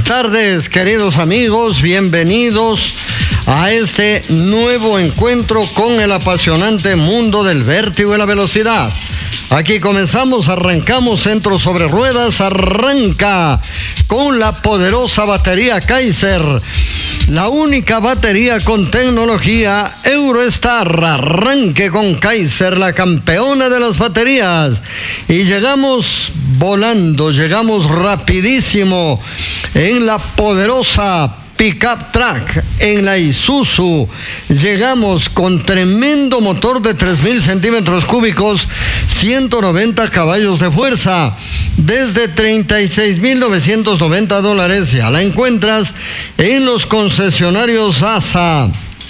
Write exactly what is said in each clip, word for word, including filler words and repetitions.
buenas tardes, queridos amigos, bienvenidos a este nuevo encuentro con el apasionante mundo del vértigo y la velocidad. Aquí comenzamos, arrancamos Centro sobre Ruedas, arranca con la poderosa batería Kaiser, la única batería con tecnología Eurostar. Arranque con Kaiser, la campeona de las baterías. Y llegamos volando, llegamos rapidísimo en la poderosa Pickup Track, en la Isuzu. Llegamos con tremendo motor de tres mil centímetros cúbicos, ciento noventa caballos de fuerza, desde treinta y seis mil novecientos noventa dólares. Ya la encuentras en los concesionarios A S A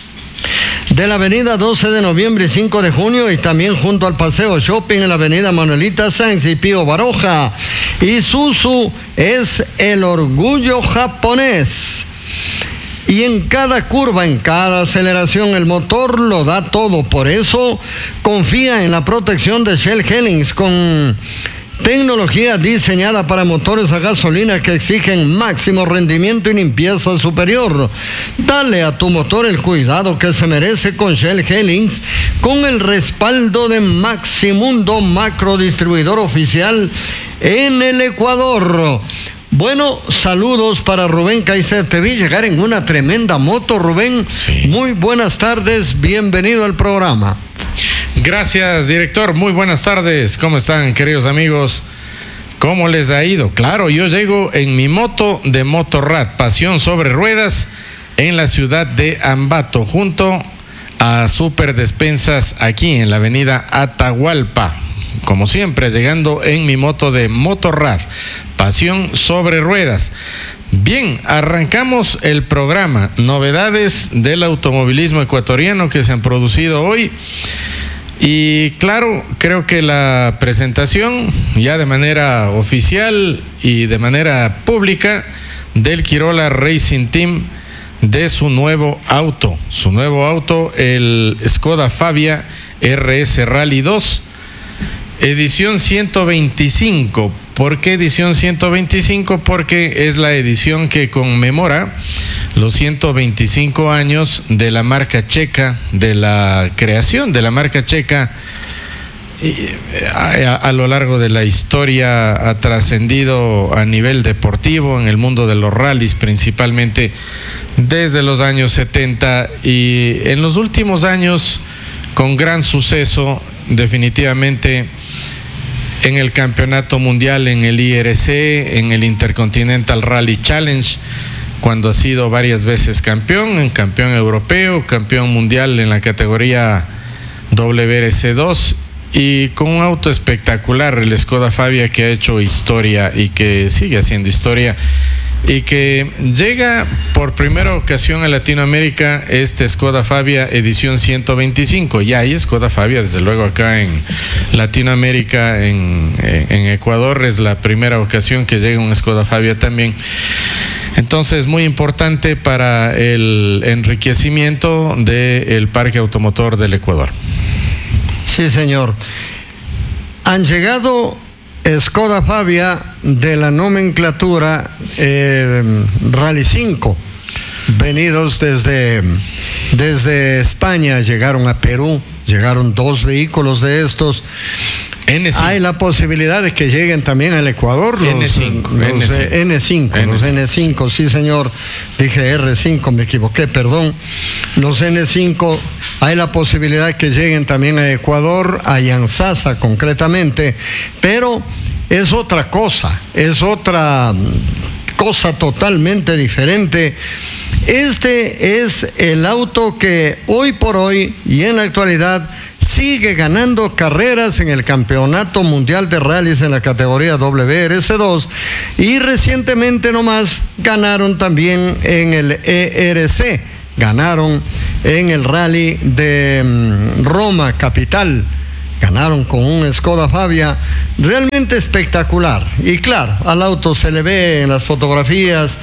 de la avenida doce de noviembre y cinco de junio, y también junto al Paseo Shopping en la avenida Manuelita Sáenz y Pío Baroja. Isuzu es el orgullo japonés. Y en cada curva, en cada aceleración, el motor lo da todo. Por eso confía en la protección de Shell Helix, con tecnología diseñada para motores a gasolina que exigen máximo rendimiento y limpieza superior. Dale a tu motor el cuidado que se merece con Shell Helix, con el respaldo de Maximundo, macro distribuidor oficial en el Ecuador. Bueno, saludos para Rubén Kaiser. Te vi llegar en una tremenda moto, Rubén. Sí. Muy buenas tardes, bienvenido al programa. Gracias, director. Muy buenas tardes. ¿Cómo están, queridos amigos? ¿Cómo les ha ido? Claro, yo llego en mi moto de Motorrad, Pasión sobre Ruedas, en la ciudad de Ambato, junto a Super Despensas, aquí en la avenida Atahualpa. Como siempre, llegando en mi moto de Motorrad, Pasión sobre Ruedas. Bien, arrancamos el programa. Novedades del automovilismo ecuatoriano que se han producido hoy. Y claro, creo que la presentación ya de manera oficial y de manera pública del Quirola Racing Team de su nuevo auto. Su nuevo auto, el Skoda Fabia R S Rally dos. Edición ciento veinticinco. ¿Por qué edición ciento veinticinco? Porque es la edición que conmemora los ciento veinticinco años de la marca checa, de la creación de la marca checa. A, a, a lo largo de la historia ha trascendido a nivel deportivo en el mundo de los rallies, principalmente desde los años setenta, y en los últimos años con gran suceso, definitivamente, en el campeonato mundial, en el I R C, en el Intercontinental Rally Challenge, cuando ha sido varias veces campeón, en campeón europeo, campeón mundial en la categoría W R C dos, y con un auto espectacular, el Skoda Fabia, que ha hecho historia y que sigue haciendo historia, y que llega por primera ocasión a Latinoamérica, este Skoda Fabia edición ciento veinticinco. Ya hay Skoda Fabia, desde luego, acá en Latinoamérica, en, en Ecuador es la primera ocasión que llega un Skoda Fabia también. Entonces, muy importante para el enriquecimiento del parque automotor del Ecuador. Sí, señor. Han llegado Skoda Fabia de la nomenclatura eh, Rally cinco, venidos desde, desde España, llegaron a Perú, llegaron dos vehículos de estos. N cinco. Hay la posibilidad de que lleguen también al Ecuador los N cinco, los N cinco. N cinco, N cinco. los N cinco, sí señor, dije R cinco, me equivoqué, perdón. Los N cinco, hay la posibilidad de que lleguen también a Ecuador, a Yansasa concretamente, pero es otra cosa, es otra cosa totalmente diferente. Este es el auto que hoy por hoy y en la actualidad sigue ganando carreras en el Campeonato Mundial de Rallys en la categoría W R C dos, y recientemente nomás ganaron también en el E R C, ganaron en el Rally de um, Roma capital, ganaron con un Skoda Fabia realmente espectacular. Y claro, al auto se le ve en las fotografías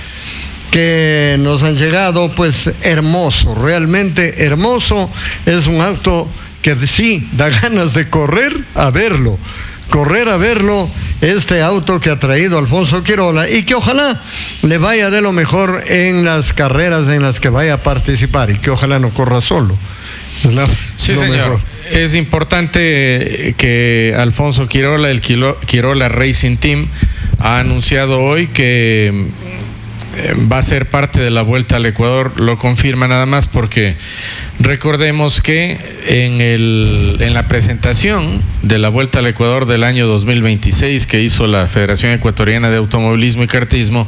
que nos han llegado, pues hermoso, realmente hermoso. Es un auto que sí da ganas de correr a verlo, correr a verlo, este auto que ha traído Alfonso Quirola, y que ojalá le vaya de lo mejor en las carreras en las que vaya a participar, y que ojalá no corra solo. Es la, sí, señor. Mejor. Es importante que Alfonso Quirola, el Quirola Racing Team, ha anunciado hoy que va a ser parte de la Vuelta al Ecuador. Lo confirma nada más porque recordemos que en, el, en la presentación de la Vuelta al Ecuador del año dos mil veintiséis que hizo la Federación Ecuatoriana de Automovilismo y Kartismo,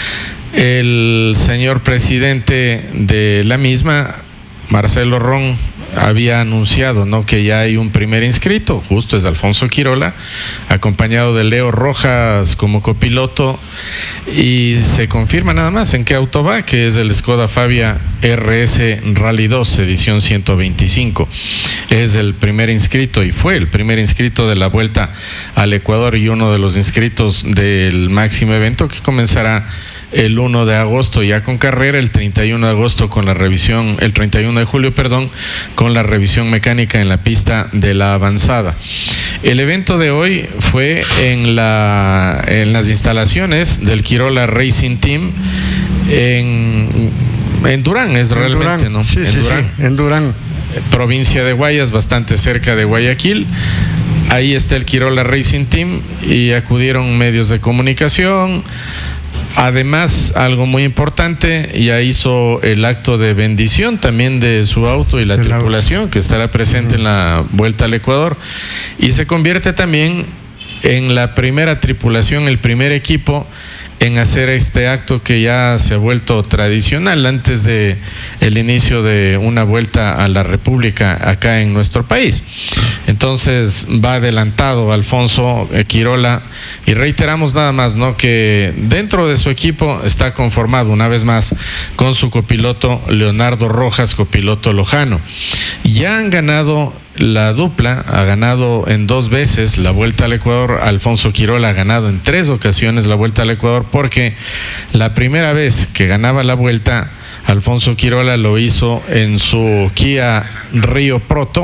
el señor presidente de la misma, Marcelo Ron, había anunciado, ¿no?, que ya hay un primer inscrito, justo es Alfonso Quirola, acompañado de Leo Rojas como copiloto, y se confirma nada más en qué auto va, que es el Skoda Fabia R S Rally dos edición ciento veinticinco. Es el primer inscrito y fue el primer inscrito de la Vuelta al Ecuador y uno de los inscritos del máximo evento que comenzará el uno de agosto ya con carrera, el treinta y uno de agosto con la revisión, el treinta y uno de julio, perdón, con la revisión mecánica en la pista de la avanzada. El evento de hoy fue en la en las instalaciones del Quirola Racing Team en, en Durán, es en realmente, Durán. ¿no? Sí, en sí, Durán, sí, en Durán. Provincia de Guayas, bastante cerca de Guayaquil. Ahí está el Quirola Racing Team y acudieron medios de comunicación. Además, algo muy importante, ya hizo el acto de bendición también de su auto y la el tripulación auto. que estará presente uh-huh. en la Vuelta al Ecuador, y se convierte también en la primera tripulación, el primer equipo en hacer este acto que ya se ha vuelto tradicional antes de el inicio de una vuelta a la República acá en nuestro país. Entonces va adelantado Alfonso Quirola, y reiteramos nada más, ¿no?, que dentro de su equipo está conformado una vez más con su copiloto Leonardo Rojas, copiloto lojano. Ya han ganado la dupla, ha ganado en dos veces la Vuelta al Ecuador. Alfonso Quirola ha ganado en tres ocasiones la Vuelta al Ecuador, porque la primera vez que ganaba la Vuelta, Alfonso Quirola lo hizo en su Kia Río Proto,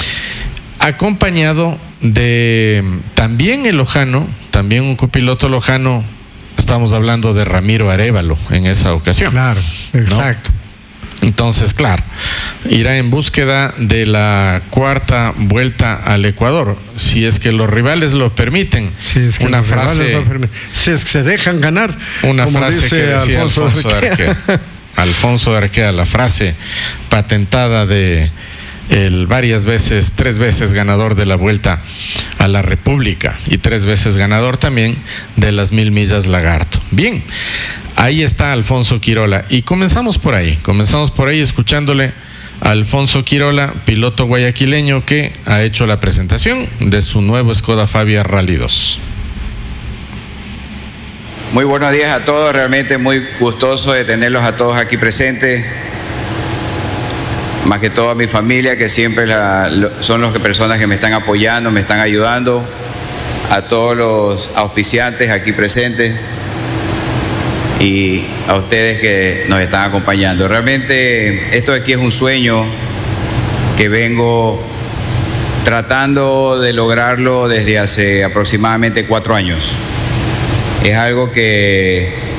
acompañado de también el lojano, también un copiloto lojano. Estamos hablando de Ramiro Arévalo en esa ocasión. Claro, exacto. ¿No? Entonces, claro, irá en búsqueda de la cuarta Vuelta al Ecuador, si es que los rivales lo permiten. Si es que una los frase, rivales lo permiten. Si es que se dejan ganar. Una frase que decía Alfonso, Alfonso de Arquea. Alfonso de Arquea, la frase patentada de el varias veces, tres veces ganador de la Vuelta a la República y tres veces ganador también de las mil millas Lagarto. Bien, ahí está Alfonso Quirola, y comenzamos por ahí, comenzamos por ahí escuchándole a Alfonso Quirola, piloto guayaquileño que ha hecho la presentación de su nuevo Skoda Fabia Rally dos. Muy buenos días a todos, realmente muy gustoso de tenerlos a todos aquí presentes. Más que todo a mi familia, que siempre la, lo, son las personas que me están apoyando, me están ayudando, a todos los auspiciantes aquí presentes y a ustedes que nos están acompañando. Realmente esto de aquí es un sueño que vengo tratando de lograrlo desde hace aproximadamente cuatro años. Es algo que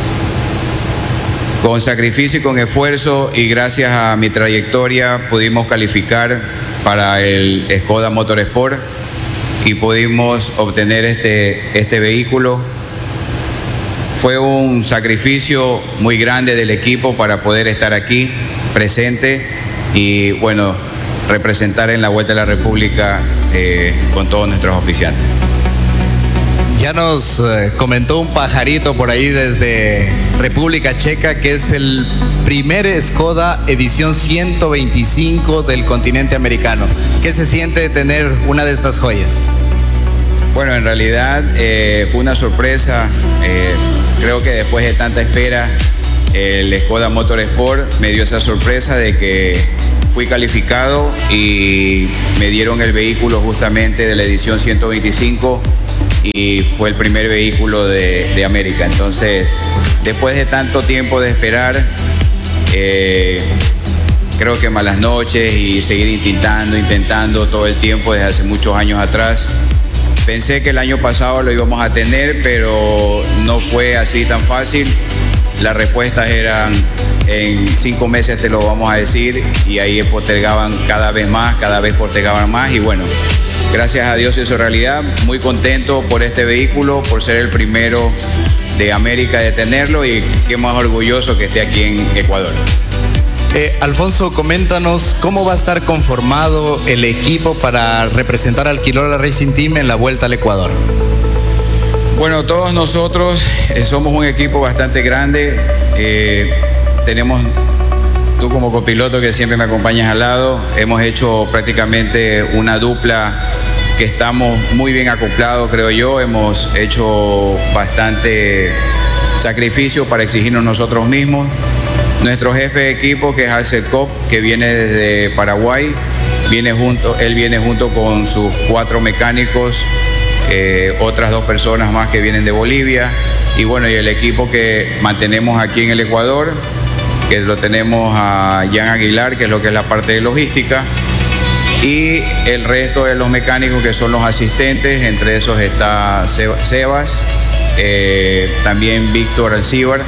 con sacrificio y con esfuerzo, y gracias a mi trayectoria, pudimos calificar para el Skoda Motorsport y pudimos obtener este, este vehículo. Fue un sacrificio muy grande del equipo para poder estar aquí presente y, bueno, representar en la Vuelta a la República eh, con todos nuestros auspiciantes. Ya nos eh, comentó un pajarito por ahí desde República Checa que es el primer Skoda edición ciento veinticinco del continente americano. ¿Qué se siente de tener una de estas joyas? Bueno, en realidad eh, fue una sorpresa. Eh, creo que después de tanta espera, el Skoda Motorsport me dio esa sorpresa de que fui calificado y me dieron el vehículo justamente de la edición ciento veinticinco. Y fue el primer vehículo de, de América. Entonces, después de tanto tiempo de esperar, eh, creo que malas noches y seguir intentando, intentando todo el tiempo desde hace muchos años atrás, Pensé que el año pasado lo íbamos a tener, pero no fue así tan fácil. Las respuestas eran: en cinco meses te lo vamos a decir, y ahí postergaban cada vez más, cada vez postergaban más, y bueno, gracias a Dios se hizo realidad. Muy contento por este vehículo, por ser el primero de América de tenerlo, y qué más orgulloso que esté aquí en Ecuador. Eh, Alfonso, coméntanos cómo va a estar conformado el equipo para representar al Quirola Racing Team en la Vuelta al Ecuador. Bueno, todos nosotros eh, somos un equipo bastante grande. Eh, tenemos, tú como copiloto que siempre me acompañas al lado, hemos hecho prácticamente una dupla que estamos muy bien acoplados, creo yo. Hemos hecho bastante sacrificio para exigirnos nosotros mismos. Nuestro jefe de equipo, que es Alcer Cop, que viene desde Paraguay, viene junto, él viene junto con sus cuatro mecánicos, eh, otras dos personas más que vienen de Bolivia, y bueno, y el equipo que mantenemos aquí en el Ecuador, que lo tenemos a Jan Aguilar, que es lo que es la parte de logística, y el resto de los mecánicos que son los asistentes. Entre esos está Sebas, eh, también Víctor Alcíbar,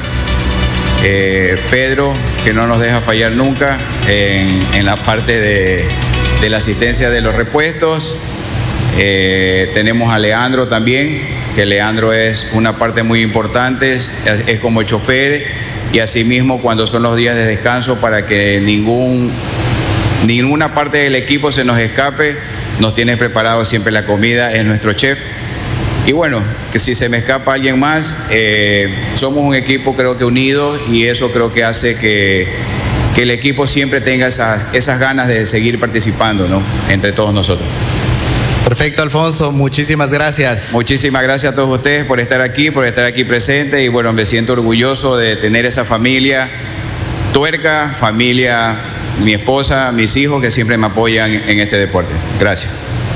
eh, Pedro, que no nos deja fallar nunca en, en la parte de, de la asistencia de los repuestos. Eh, tenemos a Leandro también, que Leandro es una parte muy importante, es, es como el chofer, y asimismo cuando son los días de descanso, para que ningún, ninguna parte del equipo se nos escape, nos tiene preparado siempre la comida, es nuestro chef. Y bueno, que si se me escapa alguien más, eh, somos un equipo creo que unido, y eso creo que hace que, que el equipo siempre tenga esas, esas ganas de seguir participando, ¿no?, entre todos nosotros. Perfecto, Alfonso, muchísimas gracias. Muchísimas gracias a todos ustedes por estar aquí, por estar aquí presente, y bueno, me siento orgulloso de tener esa familia tuerca, familia, mi esposa, mis hijos, que siempre me apoyan en este deporte. Gracias.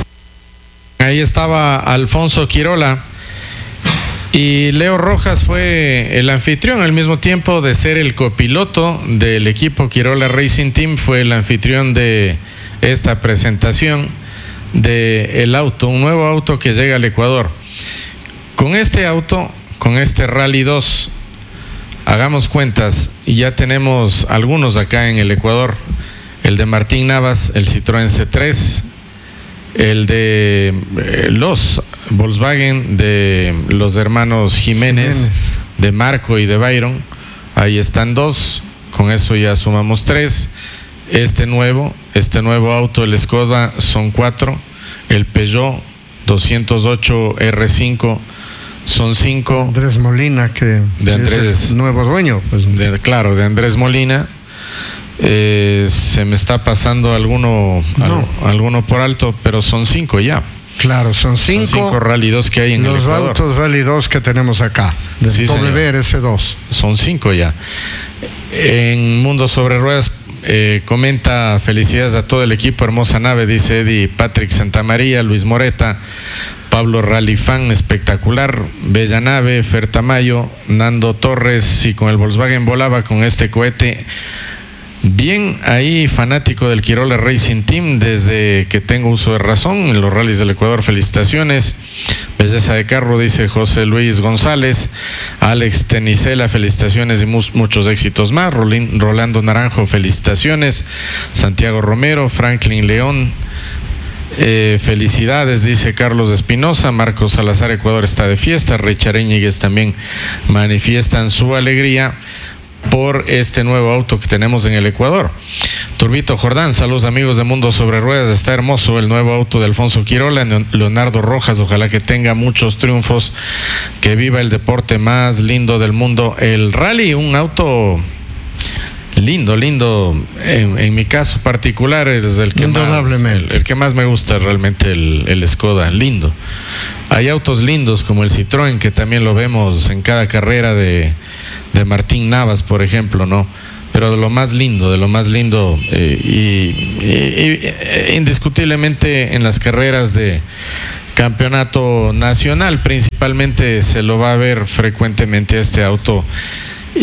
Ahí estaba Alfonso Quirola, y Leo Rojas fue el anfitrión, al mismo tiempo de ser el copiloto del equipo Quirola Racing Team, fue el anfitrión de esta presentación del auto, un nuevo auto que llega al Ecuador. Con este auto, con este Rally dos, hagamos cuentas, y ya tenemos algunos acá en el Ecuador: el de Martín Navas, el Citroën C tres, el de eh, los Volkswagen de los hermanos Jiménez, Jiménez, de Marco y de Byron. Ahí están dos, con eso ya sumamos tres. Este nuevo, este nuevo auto, el Skoda, son cuatro. El Peugeot doscientos ocho R cinco son cinco. Andrés Molina, que de Andrés, es el nuevo dueño. Pues. De, claro, de Andrés Molina. Eh, se me está pasando alguno, no. al, alguno por alto, pero son cinco ya. Claro, son cinco. Son cinco Rally dos que hay en el Ecuador. Los autos Rally dos que tenemos acá, del sí, W R C dos. Son cinco ya. En Mundo Sobre Ruedas eh, comenta: felicidades a todo el equipo, hermosa nave, dice Eddie Patrick Santamaría, Luis Moreta, Pablo Ralifán, espectacular, bella nave, Fer Tamayo, Nando Torres, si con el Volkswagen volaba con este cohete. Bien, ahí fanático del Quirola Racing Team desde que tengo uso de razón en los rallies del Ecuador, felicitaciones. Belleza de carro, dice José Luis González. Alex Tenicela, felicitaciones y mu muchos éxitos más. Rolín, Rolando Naranjo, felicitaciones. Santiago Romero, Franklin León, eh, felicidades, dice Carlos Espinosa. Marcos Salazar, Ecuador está de fiesta. Richard Íñiguez también manifiestan su alegría por este nuevo auto que tenemos en el Ecuador. Turbito Jordán, saludos amigos de Mundo Sobre Ruedas, está hermoso el nuevo auto de Alfonso Quirola. Leonardo Rojas, ojalá que tenga muchos triunfos, que viva el deporte más lindo del mundo, el rally. Un auto lindo, lindo, en, en mi caso particular es el que más, el, el que más me gusta realmente, el, el Skoda, lindo. Hay autos lindos como el Citroën, que también lo vemos en cada carrera de de Martín Navas, por ejemplo, ¿no? Pero de lo más lindo, de lo más lindo, eh, y, y, y indiscutiblemente en las carreras de campeonato nacional, principalmente se lo va a ver frecuentemente a este auto.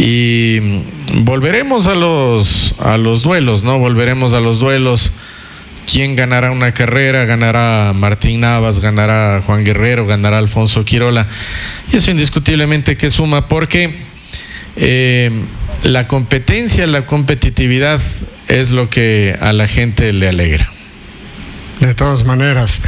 Y volveremos a los, a los duelos, ¿no? Volveremos a los duelos ¿Quién ganará una carrera? Ganará Martín Navas, ganará Juan Guerrero, ganará Alfonso Quirola. Y eso indiscutiblemente que suma, porque eh, la competencia, la competitividad es lo que a la gente le alegra. De todas maneras,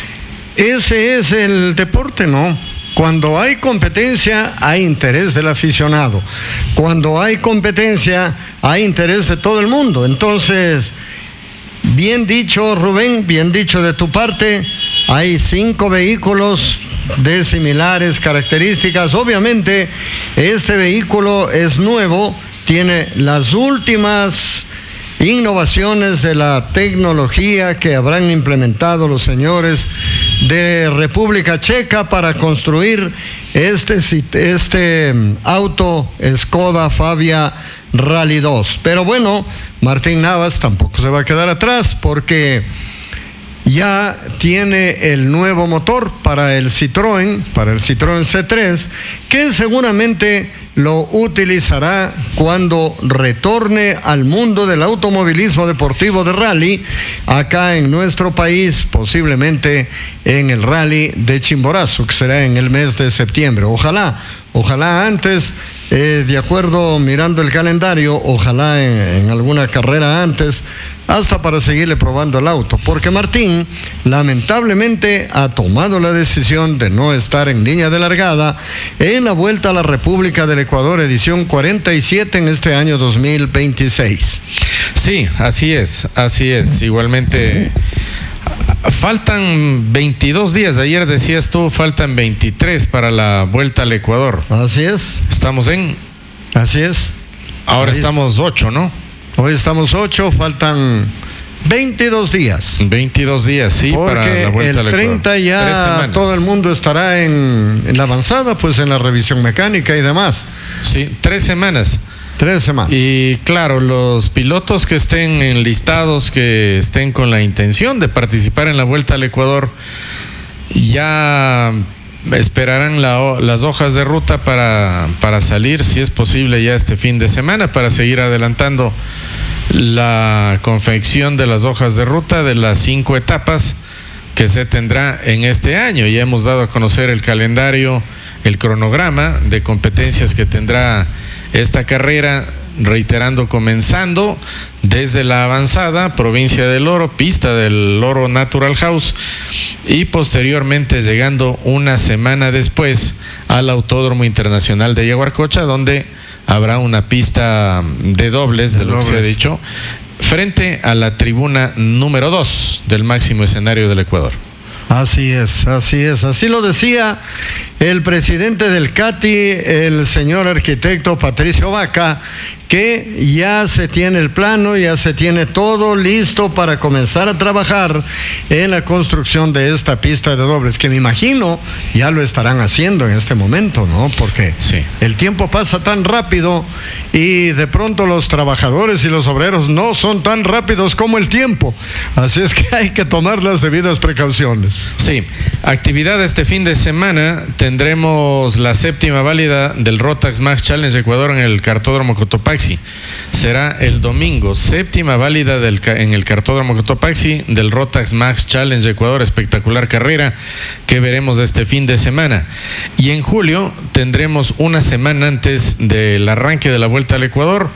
ese es el deporte, ¿no? Cuando hay competencia, hay interés del aficionado. Cuando hay competencia, hay interés de todo el mundo. Entonces, bien dicho, Rubén, bien dicho de tu parte, hay cinco vehículos de similares características. Obviamente, este vehículo es nuevo, tiene las últimas innovaciones de la tecnología que habrán implementado los señores de República Checa para construir este, este auto Skoda Fabia Rally dos. Pero bueno, Martín Navas tampoco se va a quedar atrás, porque ya tiene el nuevo motor para el Citroën, para el Citroën C tres, que seguramente lo utilizará cuando retorne al mundo del automovilismo deportivo de rally acá en nuestro país, posiblemente en el rally de Chimborazo, que será en el mes de septiembre. Ojalá, ojalá antes, eh, de acuerdo, mirando el calendario, ojalá en, en alguna carrera antes, hasta para seguirle probando el auto, porque Martín lamentablemente ha tomado la decisión de no estar en línea de largada en la Vuelta a la República del Ecuador edición cuarenta y siete en este año dos mil veintiséis. Sí, así es, así es. Igualmente faltan veintidós días, ayer decías tú, faltan veintitrés para la Vuelta al Ecuador. Así es. Estamos en... Así es. Ahora Ahí estamos ocho, ¿no? Hoy estamos ocho, faltan veintidós días. veintidós días, sí, porque para la Vuelta al el treinta Ecuador. ya todo el mundo estará en, en la avanzada, pues en la revisión mecánica y demás. Sí, tres semanas. Tres semanas. Y claro, los pilotos que estén enlistados, que estén con la intención de participar en la Vuelta al Ecuador, ya esperarán la, las hojas de ruta para, para salir, si es posible, ya este fin de semana, para seguir adelantando la confección de las hojas de ruta de las cinco etapas que se tendrá en este año. Ya hemos dado a conocer el calendario, el cronograma de competencias que tendrá esta carrera, reiterando, comenzando desde la avanzada, provincia del Oro, pista del Oro Natural House, y posteriormente llegando una semana después al Autódromo Internacional de Yaguarcocha, donde habrá una pista de dobles, de, de lo dobles. que se ha dicho, frente a la tribuna número dos del máximo escenario del Ecuador. Así es, así es, así lo decía el presidente del C A T I, el señor arquitecto Patricio Vaca, que ya se tiene el plano, ya se tiene todo listo para comenzar a trabajar en la construcción de esta pista de dobles, que me imagino ya lo estarán haciendo en este momento, ¿no? Porque sí, el tiempo pasa tan rápido y de pronto los trabajadores y los obreros no son tan rápidos como el tiempo, así es que hay que tomar las debidas precauciones. Sí, actividad este fin de semana, tendremos la séptima válida del Rotax Max Challenge Ecuador en el Cartódromo Cotopaxi. Será el domingo, séptima válida del, en el Cartódromo Cotopaxi del Rotax Max Challenge Ecuador, espectacular carrera que veremos este fin de semana. Y en julio tendremos una semana antes del arranque de la Vuelta al Ecuador,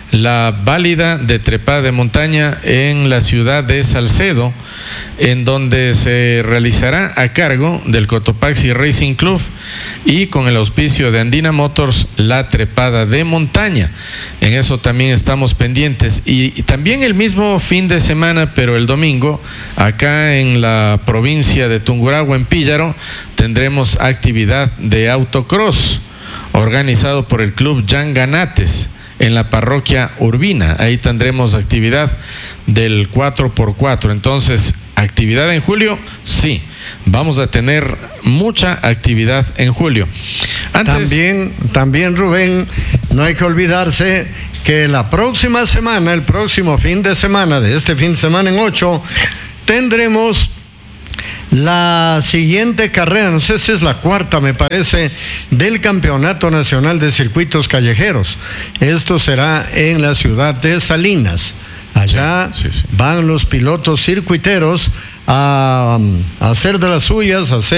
la válida de trepada de montaña en la ciudad de Salcedo, en donde se realizará a cargo del Cotopaxi Racing Club y con el auspicio de Andina Motors la trepada de montaña. En eso también estamos pendientes. Y, y también el mismo fin de semana, pero el domingo, acá en la provincia de Tungurahua, en Píllaro, tendremos actividad de autocross organizado por el Club Jan Ganates en la parroquia Urbina. Ahí tendremos actividad del cuatro por cuatro. Entonces, actividad en julio, sí, vamos a tener mucha actividad en julio. Antes... También, también, Rubén, no hay que olvidarse que la próxima semana, el próximo fin de semana, de este fin de semana en ocho, tendremos la siguiente carrera, no sé si es la cuarta, me parece, del Campeonato Nacional de Circuitos Callejeros. Esto será en la ciudad de Salinas. Allá sí, sí, sí. van los pilotos circuiteros a, a hacer de las suyas, a hacer